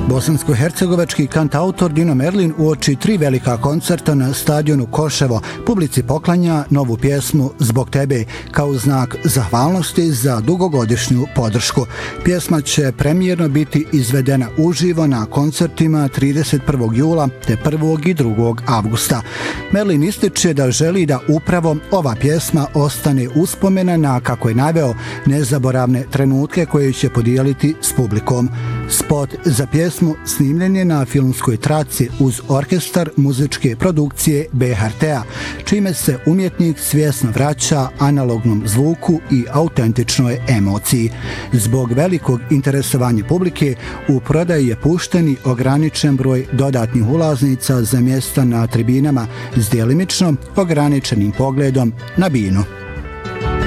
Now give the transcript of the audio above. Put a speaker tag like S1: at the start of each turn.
S1: Bosansko-hercegovački kantautor Dino Merlin uoči 3 velika koncerta na stadionu Koševo publici poklanja novu pjesmu Zbog tebe kao znak zahvalnosti za dugogodišnju podršku. Pjesma će premijerno biti izvedena uživo na koncertima 31. jula te 1. i 2. avgusta. Merlin ističe da želi da upravo ova pjesma ostane uspomena na, kako je naveo, nezaboravne trenutke koje će podijeliti s publikom. Spot za pjesmu snimljen je na filmskoj traci uz orkestar muzičke produkcije BHRT-a, čime se umjetnik svjesno vraća analognom zvuku i autentičnoj emociji. Zbog velikog interesovanja publike u prodaji je pušteni ograničen broj dodatnih ulaznica za mjesta na tribinama s djelimično ograničenim pogledom na binu.